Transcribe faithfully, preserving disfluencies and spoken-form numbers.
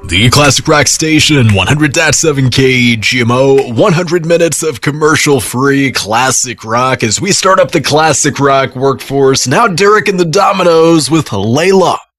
The Classic Rock Station, one hundred point seven K G M O, one hundred minutes of commercial-free classic rock as we start up the classic rock workforce. Now Derek and the Dominoes with Layla.